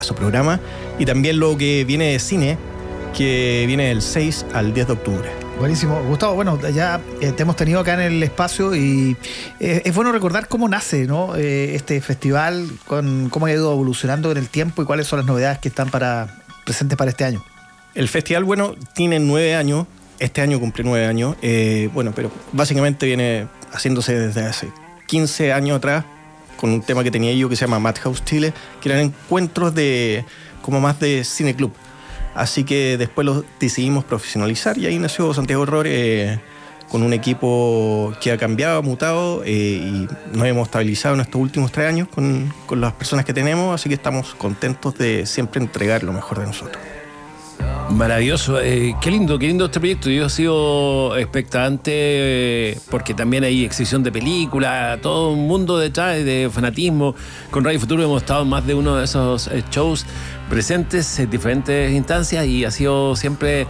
su programa, y también lo que viene de cine, que viene del 6 al 10 de octubre. Buenísimo. Gustavo, bueno, ya te hemos tenido acá en el espacio y es bueno recordar cómo nace, ¿no? Este festival, cómo ha ido evolucionando en el tiempo y cuáles son las novedades que están presentes para este año. El festival, bueno, tiene 9 años. Este año cumple 9 años. Pero básicamente viene haciéndose desde hace 15 años atrás, con un tema que tenía yo que se llama Madhouse Chile, que eran encuentros como más de cineclub. Así que después los decidimos profesionalizar y ahí nació Santiago Horror, con un equipo que ha cambiado, mutado, y nos hemos estabilizado en estos últimos 3 años con las personas que tenemos, así que estamos contentos de siempre entregar lo mejor de nosotros. Maravilloso, qué lindo este proyecto. Yo he sido expectante porque también hay exhibición de películas, todo un mundo detrás de fanatismo. Con Radio Futuro hemos estado en más de uno de esos shows presentes en diferentes instancias y ha sido siempre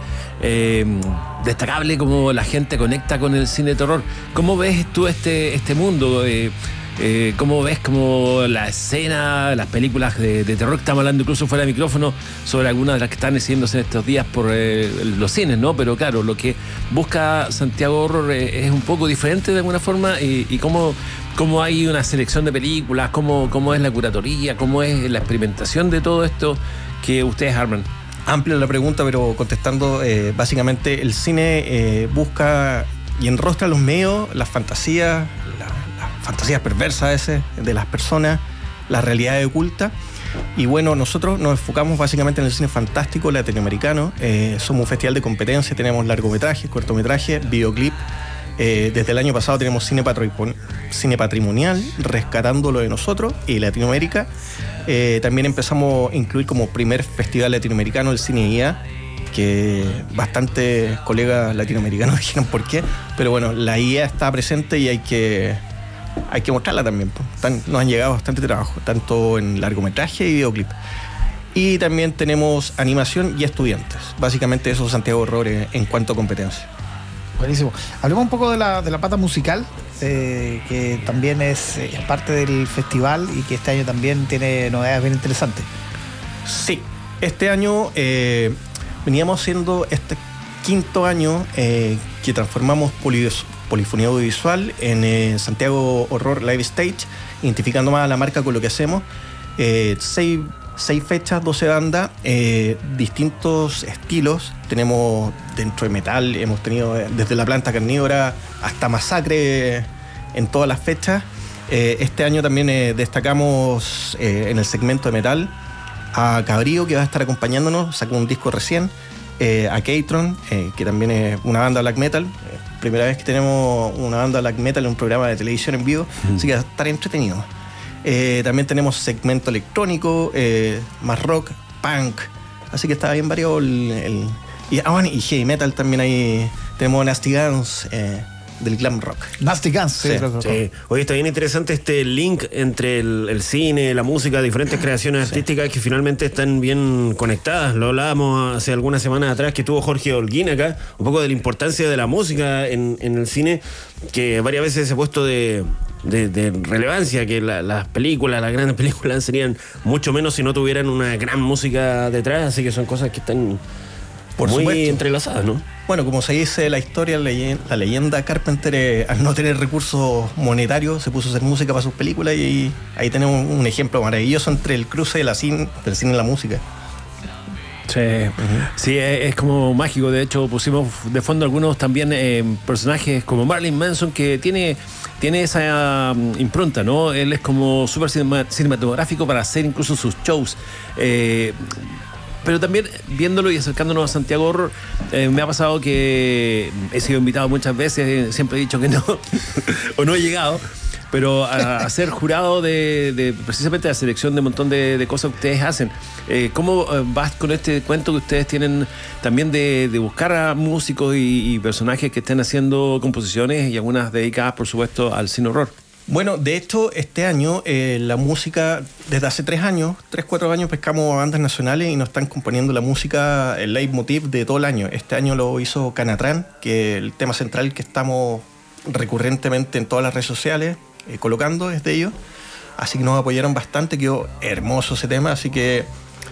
destacable cómo la gente conecta con el cine de terror. ¿Cómo ves tú este mundo? ¿Cómo ves como la escena, las películas de terror? Estamos hablando incluso fuera de micrófono sobre algunas de las que están haciéndose en estos días por los cines, ¿no? Pero claro, lo que busca Santiago Horror es un poco diferente de alguna forma, y cómo hay una selección de películas, cómo es la curatoría, cómo es la experimentación de todo esto que ustedes arman. Amplia la pregunta, pero contestando, básicamente el cine busca y enrostra los medios, las fantasías perversas a veces de las personas, las realidades ocultas. Y bueno, nosotros nos enfocamos básicamente en el cine fantástico latinoamericano. Somos un festival de competencia, tenemos largometrajes, cortometrajes, videoclip. Desde el año pasado tenemos cine patrimonial, rescatando lo de nosotros y Latinoamérica. También empezamos a incluir como primer festival latinoamericano el cine IA, que bastantes colegas latinoamericanos dijeron por qué, pero bueno, la IA está presente y hay que mostrarla también. Nos han llegado bastante trabajo, tanto en largometraje y videoclip. Y también tenemos animación y estudiantes. Básicamente eso es Santiago Horror en cuanto a competencia. Buenísimo. Hablemos un poco de la pata musical, que también es parte del festival y que este año también tiene novedades bien interesantes. Sí, este año veníamos haciendo este 5º año que transformamos polifonía audiovisual en Santiago Horror Live Stage, identificando más a la marca con lo que hacemos. 6 fechas, 12 bandas, distintos estilos. Tenemos dentro de metal, hemos tenido desde La Planta Carnívora hasta Masacre en todas las fechas. Este año también destacamos en el segmento de metal a Cabrío, que va a estar acompañándonos, sacó un disco recién. A Keitron, que también es una banda black metal. Primera vez que tenemos una banda black metal en un programa de televisión en vivo, así que va a estar entretenido. También tenemos segmento electrónico, más rock, punk, así que está bien variado y heavy metal también. Ahí tenemos Nasty Guns, del glam rock. Nasty Guns, sí. Oye, está bien interesante este link entre el cine, la música, diferentes creaciones artísticas que finalmente están bien conectadas. Lo hablábamos hace algunas semanas atrás, que tuvo Jorge Holguín acá, un poco de la importancia de la música en el cine, que varias veces se ha puesto de relevancia, que las películas, las grandes películas serían mucho menos si no tuvieran una gran música detrás, así que son cosas que están por muy supuesto entrelazadas, ¿no? Bueno, como se dice la historia, la leyenda, Carpenter, al no tener recursos monetarios, se puso a hacer música para sus películas, y ahí tenemos un ejemplo maravilloso entre el cruce del cine y la música. Sí, sí, es como mágico. De hecho, pusimos de fondo algunos también personajes como Marilyn Manson, que tiene esa impronta, ¿no? Él es como súper cinematográfico para hacer incluso sus shows. Pero también viéndolo y acercándonos a Santiago Horror, me ha pasado que he sido invitado muchas veces, siempre he dicho que no, o no he llegado, pero a ser jurado de precisamente la selección de un montón de cosas que ustedes hacen. ¿Cómo vas con este cuento que ustedes tienen también de buscar a músicos y personajes que estén haciendo composiciones, y algunas dedicadas, por supuesto, al cine horror? Bueno, de hecho, este año la música, desde hace 4 años pescamos a bandas nacionales y nos están componiendo la música, el leitmotiv de todo el año. Este año lo hizo Canatrán, que el tema central que estamos recurrentemente en todas las redes sociales colocando es de ellos. Así que nos apoyaron bastante, quedó hermoso ese tema, así que